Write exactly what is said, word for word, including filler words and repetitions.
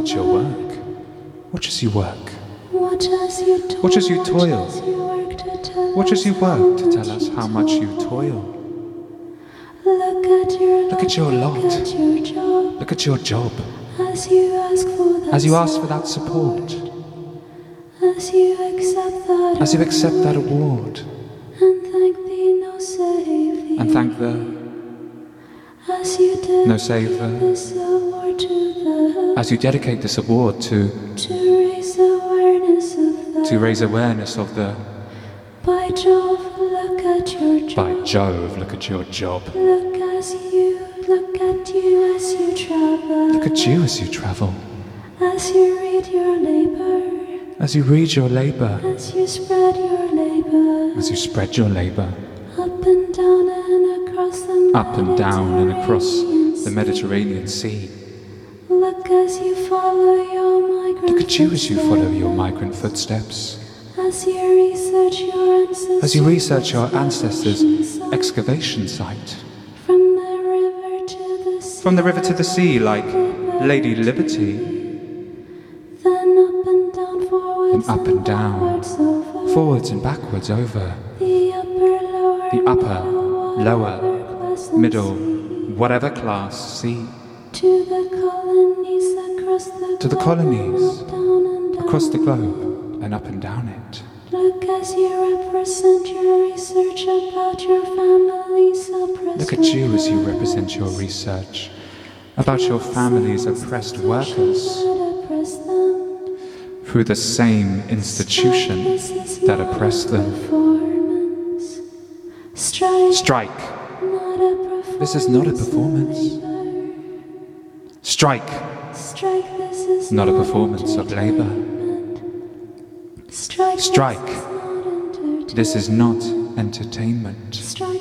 at your work. Watch as you work. Watch as you toil. Watch as you toil. Watch as you work to tell Watch as you us work to tell how us how much you toil. Look at your Look at your lot. Look at your job. Look at your job. As you ask for that As you ask for that support. As you accept that As you accept that award. And thank thee, no save thee. And thank the As you no save the this award to the As you dedicate this award to to raise awareness of the to raise awareness of the By Jove, look at your job. By Jove, look at your job. Look as you look at you as you travel. Look at you as you travel. As you read your labor. As you read your labor. As you spread your labor. As you spread your labor. Up and down and across the Up and down and across the Mediterranean Mediterranean Sea. Look as you follow your migrant Look at you as you follow your footsteps. migrant footsteps. As you research your ancestors' As you research your ancestors' site. excavation site. From the river to the sea. From the river to the sea, like Lady Liberty. Then up and down, forwards And up and down, backwards over forwards and backwards over the upper, lower, the upper, middle, lower, whatever class and middle, sea. whatever class, sea. To the colonies across the To the globe, colonies up, down and down. across the globe and up and down it. Look as you represent your research about your family's oppressed Look at you as you workers. represent your research about your family's oppressed workers That oppress them. through the same institution This is that not oppressed a them. performance. Strike, Strike. not a performance. This is not a performance. of labor. Strike. Strike, this is Not a performance of labor. entertainment. Strike, Strike. This is not entertainment. This is not entertainment. Strike.